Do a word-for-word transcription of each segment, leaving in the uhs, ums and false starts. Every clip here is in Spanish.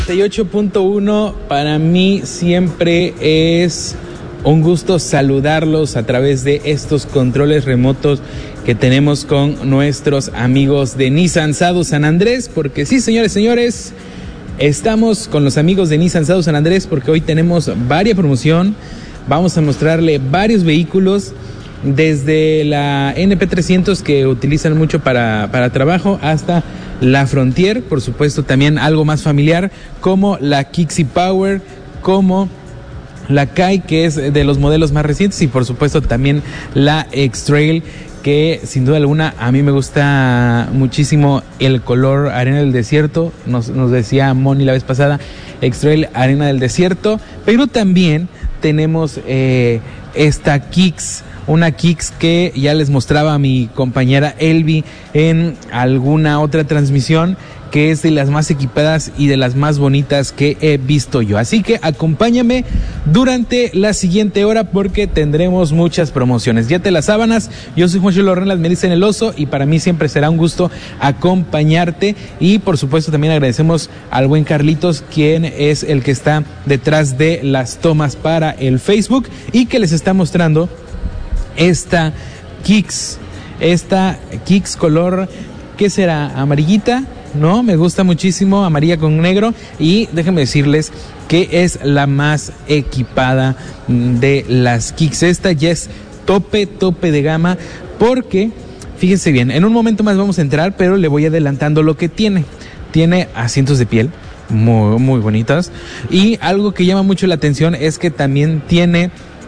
noventa y ocho punto uno, para mí siempre es un gusto saludarlos a través de estos controles remotos que tenemos con nuestros amigos de Nissan Sado San Andrés, porque sí, señores, señores, estamos con los amigos de Nissan Sado San Andrés porque hoy tenemos varias promoción. Vamos a mostrarle varios vehículos, desde la N P trescientos que utilizan mucho para, para trabajo, hasta la Frontier, por supuesto también algo más familiar, como la Kicks Power, como la Kai, que es de los modelos más recientes, y por supuesto también la X-Trail, que sin duda alguna a mí me gusta muchísimo el color arena del desierto. Nos, nos decía Moni la vez pasada, X-Trail arena del desierto, pero también tenemos eh, esta Kicks, una Kicks que ya les mostraba a mi compañera Elvi en alguna otra transmisión, que es de las más equipadas y de las más bonitas que he visto yo. Así que acompáñame durante la siguiente hora porque tendremos muchas promociones. Ya te las sábanas, yo soy Juan Chulo Renlas, me dicen el oso, y para mí siempre será un gusto acompañarte. Y por supuesto también agradecemos al buen Carlitos, quien es el que está detrás de las tomas para el Facebook y que les está mostrando esta Kicks, esta Kicks color, ¿qué será? ¿Amarillita? No, me gusta muchísimo, amarilla con negro, y déjenme decirles que es la más equipada de las Kicks. Esta ya es tope, tope de gama, porque, fíjense bien, en un momento más vamos a entrar, pero le voy adelantando lo que tiene. Tiene asientos de piel muy, muy bonitas, y algo que llama mucho la atención es que también tiene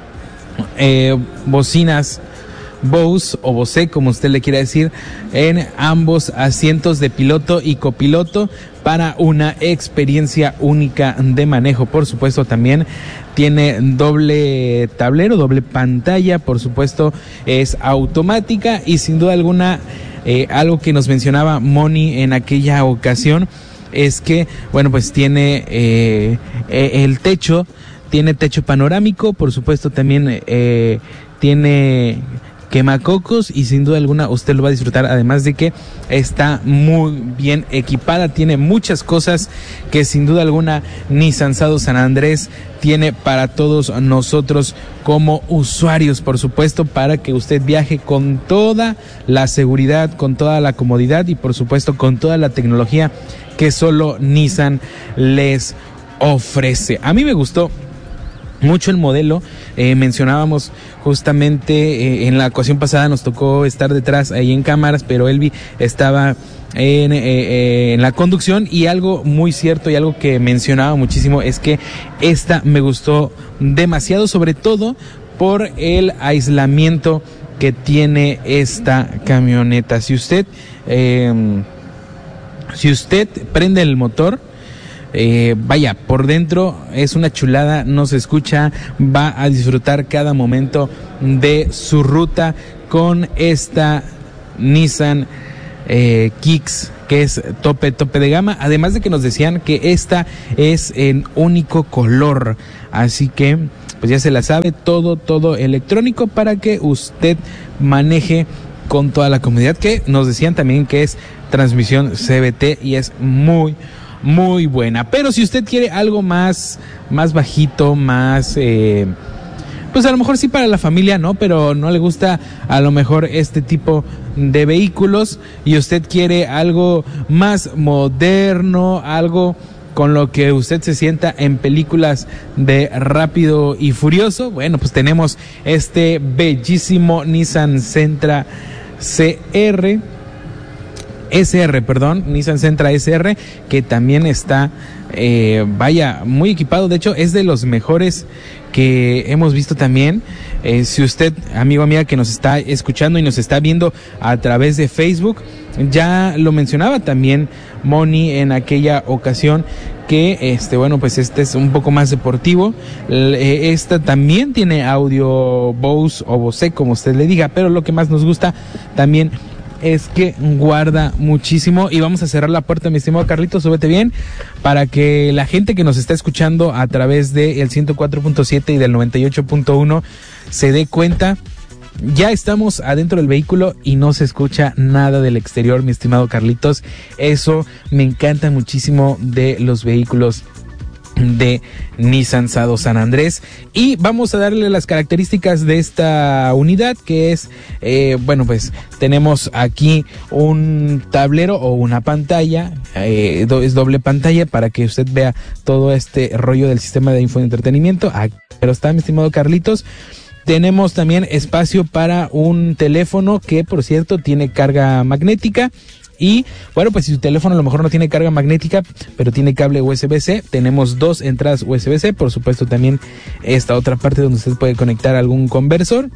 eh, bocinas Bose o Bose, como usted le quiera decir, en ambos asientos de piloto y copiloto para una experiencia única de manejo. Por supuesto también tiene doble tablero, doble pantalla, por supuesto es automática, y sin duda alguna eh, algo que nos mencionaba Moni en aquella ocasión es que, bueno, pues tiene eh, eh, el techo, tiene techo panorámico, por supuesto también eh, tiene quemacocos, y sin duda alguna usted lo va a disfrutar, además de que está muy bien equipada, tiene muchas cosas que sin duda alguna Nissan Sado San Andrés tiene para todos nosotros como usuarios, por supuesto, para que usted viaje con toda la seguridad, con toda la comodidad y por supuesto con toda la tecnología que solo Nissan les ofrece. A mí me gustó mucho el modelo. Eh, mencionábamos justamente eh, en la ocasión pasada, nos tocó estar detrás ahí en cámaras, pero Elvi estaba en, eh, eh, en la conducción, y algo muy cierto y algo que mencionaba muchísimo es que esta me gustó demasiado, sobre todo por el aislamiento que tiene esta camioneta. Si usted eh, si usted prende el motor, Eh, vaya, por dentro es una chulada, no se escucha, va a disfrutar cada momento de su ruta con esta Nissan eh, Kicks, que es tope, tope de gama, además de que nos decían que esta es en único color, así que pues ya se la sabe, todo, todo electrónico para que usted maneje con toda la comodidad, que nos decían también que es transmisión C V T y es muy muy buena. Pero si usted quiere algo más, más bajito, más, eh, pues a lo mejor sí para la familia, ¿no? Pero no le gusta a lo mejor este tipo de vehículos, y usted quiere algo más moderno, algo con lo que usted se sienta en películas de Rápido y Furioso, bueno, pues tenemos este bellísimo Nissan Sentra C R, S R, perdón, Nissan Sentra S R, que también está, eh, vaya, muy equipado. De hecho, es de los mejores que hemos visto también. Eh, si usted, amigo, amiga, que nos está escuchando y nos está viendo a través de Facebook, ya lo mencionaba también Moni en aquella ocasión, que este, bueno, pues este es un poco más deportivo. Esta también tiene audio Bose o Bose, como usted le diga, pero lo que más nos gusta también es que guarda muchísimo. Y vamos a cerrar la puerta, mi estimado Carlitos, súbete bien, para que la gente que nos está escuchando a través del ciento cuatro punto siete y del noventa y ocho punto uno se dé cuenta ya estamos adentro del vehículo y no se escucha nada del exterior, mi estimado Carlitos. Eso me encanta muchísimo de los vehículos de Nissan Sado San Andrés. Y vamos a darle las características de esta unidad, que es, eh, bueno, pues tenemos aquí un tablero o una pantalla, eh, do, es doble pantalla para que usted vea todo este rollo del sistema de infoentretenimiento. Aquí, pero está, mi estimado Carlitos. Tenemos también espacio para un teléfono que, por cierto, tiene carga magnética. Y bueno, pues si su teléfono a lo mejor no tiene carga magnética, pero tiene cable U S B C, tenemos dos entradas U S B C, por supuesto también esta otra parte donde usted puede conectar algún conversor.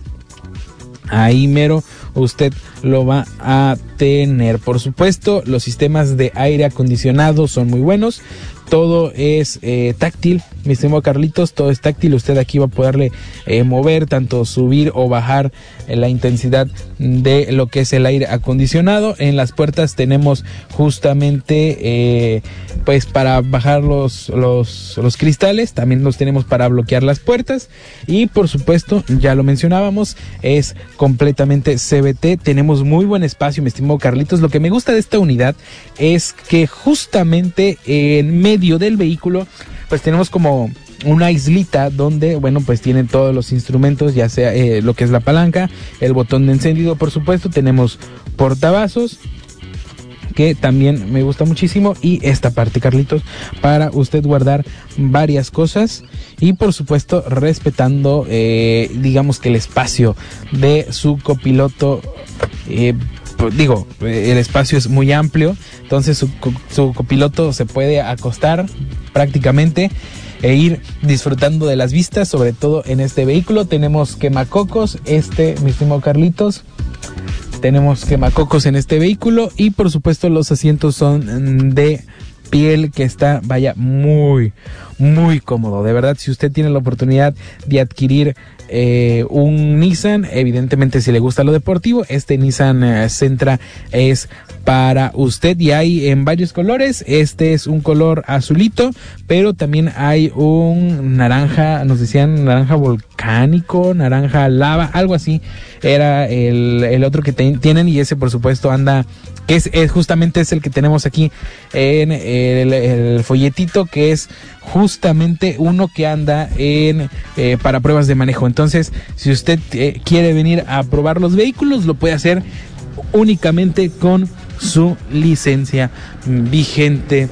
Ahí mero usted lo va a tener. Por supuesto, los sistemas de aire acondicionado son muy buenos. Todo es eh, táctil, mi estimado Carlitos, todo es táctil. Usted aquí va a poderle eh, mover, tanto subir o bajar eh, la intensidad de lo que es el aire acondicionado. En las puertas tenemos justamente eh, pues para bajar los, los, los cristales, también los tenemos para bloquear las puertas. Y por supuesto, ya lo mencionábamos, es completamente C V T. Tenemos muy buen espacio, mi estimado Carlitos. Lo que me gusta de esta unidad es que justamente en medio del vehículo pues tenemos como una islita donde, bueno, pues tienen todos los instrumentos, ya sea eh, lo que es la palanca, el botón de encendido, por supuesto, tenemos portavasos, que también me gusta muchísimo, y esta parte, Carlitos, para usted guardar varias cosas y por supuesto respetando eh, digamos que el espacio de su copiloto. eh, Digo, el espacio es muy amplio, entonces su, su copiloto se puede acostar prácticamente e ir disfrutando de las vistas, sobre todo en este vehículo. Tenemos quemacocos, este, mi estimado Carlitos, tenemos quemacocos en este vehículo, y por supuesto los asientos son de piel, que está, vaya, muy, muy cómodo. De verdad, si usted tiene la oportunidad de adquirir eh, un Nissan, evidentemente si le gusta lo deportivo, este Nissan eh, Sentra es para usted, y hay en varios colores. Este es un color azulito, pero también hay un naranja, nos decían naranja volcánico, naranja lava, algo así era el, el otro que te, tienen, y ese por supuesto anda, que es, es justamente es el que tenemos aquí en el, el folletito, que es justamente uno que anda en eh, para pruebas de manejo. Entonces, si usted eh, quiere venir a probar los vehículos, lo puede hacer únicamente con su licencia vigente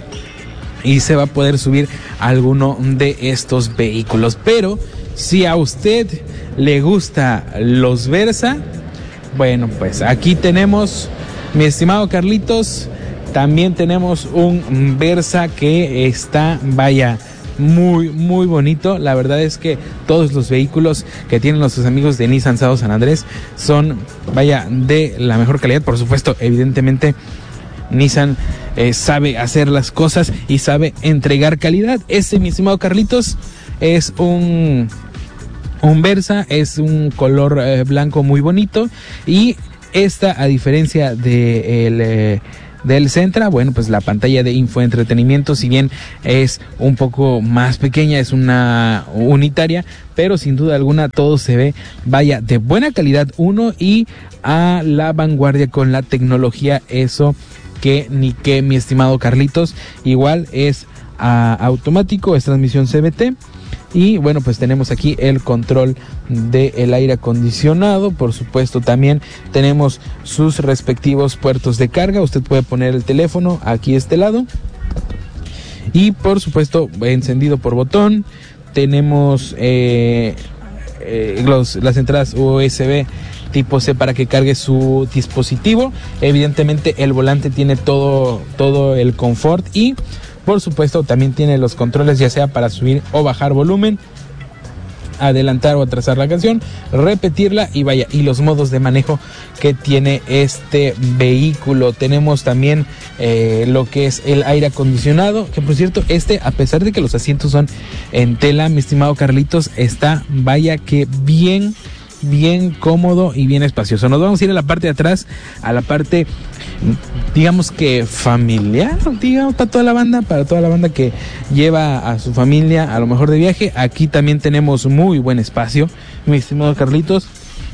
y se va a poder subir a alguno de estos vehículos. Pero si a usted le gusta los Versa, bueno, pues aquí tenemos, mi estimado Carlitos, también tenemos un Versa que está, vaya, muy, muy bonito. La verdad es que todos los vehículos que tienen nuestros amigos de Nissan Sado San Andrés son, vaya, de la mejor calidad. Por supuesto, evidentemente, Nissan eh, sabe hacer las cosas y sabe entregar calidad. Este, mi estimado Carlitos, es un... Un Versa, es un color eh, blanco muy bonito, y esta, a diferencia de el, eh, del Sentra, bueno, pues la pantalla de infoentretenimiento, si bien es un poco más pequeña, es una unitaria, pero sin duda alguna todo se ve, vaya, de buena calidad, uno, y a la vanguardia con la tecnología, eso que ni que, mi estimado Carlitos. Igual es a, automático, es transmisión C V T. Y bueno, pues tenemos aquí el control del aire acondicionado. Por supuesto, también tenemos sus respectivos puertos de carga. Usted puede poner el teléfono aquí a este lado. Y por supuesto, encendido por botón. Tenemos eh, eh, los, las entradas U S B tipo C para que cargue su dispositivo. Evidentemente, el volante tiene todo, todo el confort, y por supuesto también tiene los controles, ya sea para subir o bajar volumen, adelantar o atrasar la canción, repetirla, y vaya, y los modos de manejo que tiene este vehículo. Tenemos también eh, lo que es el aire acondicionado, que por cierto, este, a pesar de que los asientos son en tela, mi estimado Carlitos, está, vaya, que bien bien cómodo y bien espacioso. Nos vamos a ir a la parte de atrás, a la parte, digamos que familiar, digamos, para toda la banda, para toda la banda que lleva a su familia a lo mejor de viaje. Aquí también tenemos muy buen espacio, mi estimado Carlitos.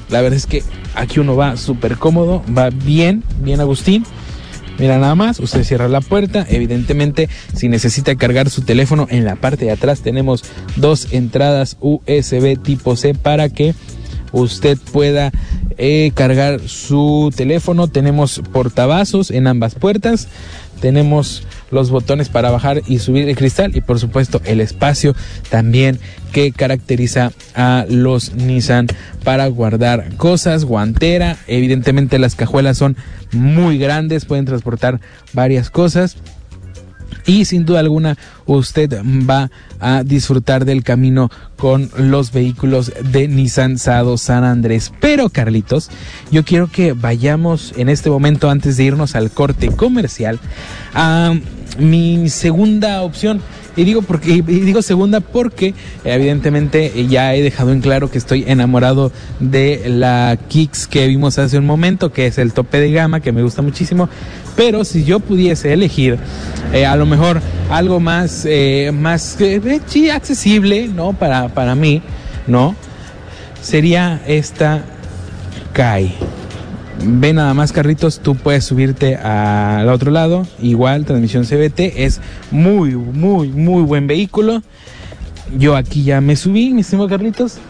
La verdad es que aquí uno va súper cómodo, va bien, bien Agustín. Mira nada más, usted cierra la puerta. Evidentemente, si necesita cargar su teléfono, en la parte de atrás tenemos dos entradas U S B tipo C para que usted pueda eh, cargar su teléfono. Tenemos portavasos en ambas puertas. Tenemos los botones para bajar y subir el cristal y por supuesto el espacio también que caracteriza a los Nissan para guardar cosas, guantera. Evidentemente las cajuelas son muy grandes, pueden transportar varias cosas. Y sin duda alguna usted va a disfrutar del camino con los vehículos de Nissan Sado San Andrés. Pero Carlitos, yo quiero que vayamos en este momento, antes de irnos al corte comercial, a mi segunda opción. Y digo porque y digo segunda porque evidentemente ya he dejado en claro que estoy enamorado de la Kicks que vimos hace un momento, que es el tope de gama, que me gusta muchísimo. Pero si yo pudiese elegir eh, a lo mejor algo más eh, más eh, sí, accesible, ¿no? Para, para mí, ¿no? Sería esta Kai. Ve nada más, Carlitos, tú puedes subirte al otro lado, igual, transmisión C V T, es muy, muy, muy buen vehículo. Yo aquí ya me subí, mi estimado Carlitos.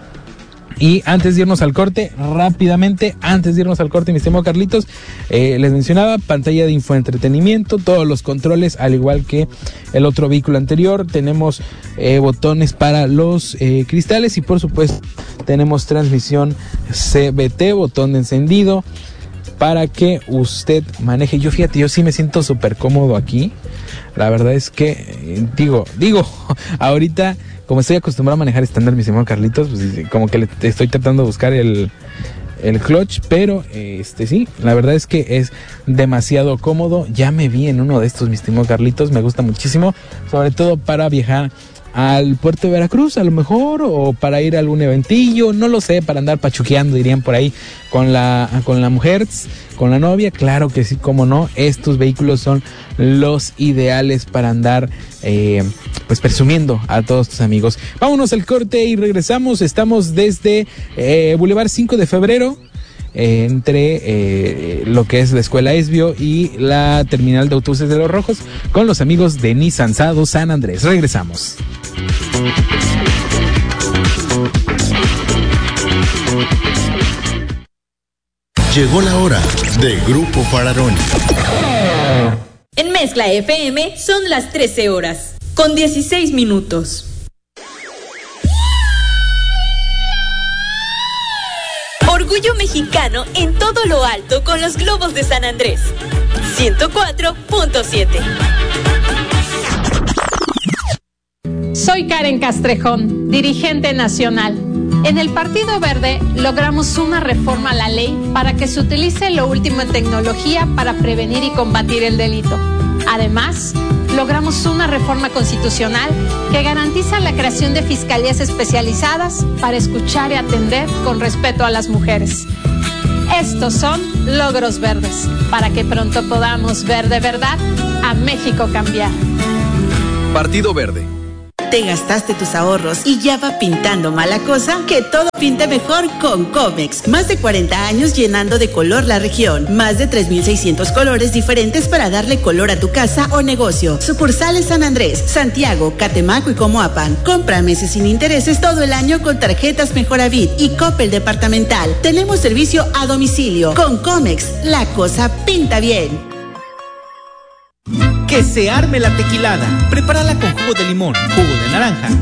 Y antes de irnos al corte, rápidamente, antes de irnos al corte, mi estimado Carlitos, eh, les mencionaba, pantalla de infoentretenimiento, todos los controles, al igual que el otro vehículo anterior. Tenemos eh, botones para los eh, cristales y por supuesto tenemos transmisión C V T, botón de encendido para que usted maneje. Yo fíjate, yo sí me siento súper cómodo aquí. La verdad es que, eh, digo, digo, ahorita, como estoy acostumbrado a manejar estándar, mi estimado Carlitos, pues como que le estoy tratando de buscar el, el clutch, pero este sí, la verdad es que es demasiado cómodo. Ya me vi en uno de estos, mi estimado Carlitos, me gusta muchísimo, sobre todo para viajar al puerto de Veracruz, a lo mejor, o para ir a algún eventillo, no lo sé, para andar pachuqueando, dirían por ahí, con la, con la mujer, con la novia. Claro que sí, cómo no, estos vehículos son los ideales para andar eh, pues presumiendo a todos tus amigos. Vámonos al corte y regresamos. Estamos desde eh, Boulevard cinco de febrero, eh, entre eh, lo que es la Escuela Esbio y la terminal de autobuses de Los Rojos, con los amigos de Nissan Sado San Andrés. Regresamos. Llegó la hora de Grupo Fararoni. En Mezcla F M son las trece horas, con dieciséis minutos. Orgullo mexicano en todo lo alto con los globos de San Andrés. ciento cuatro punto siete. Soy Karen Castrejón, dirigente nacional. En el Partido Verde logramos una reforma a la ley para que se utilice lo último en tecnología para prevenir y combatir el delito. Además, logramos una reforma constitucional que garantiza la creación de fiscalías especializadas para escuchar y atender con respeto a las mujeres. Estos son logros verdes, para que pronto podamos ver de verdad a México cambiar. Partido Verde. Te gastaste tus ahorros y ya va pintando mala cosa. Que todo pinte mejor con Comex. Más de cuarenta años llenando de color la región. Más de tres mil seiscientos colores diferentes para darle color a tu casa o negocio. Sucursales San Andrés, Santiago, Catemaco y Comoapan. Compra meses sin intereses todo el año con tarjetas Mejoravit y Coppel Departamental. Tenemos servicio a domicilio. Con Comex, la cosa pinta bien. Que se arme la tequilada. Prepárala con jugo de limón, jugo de naranja,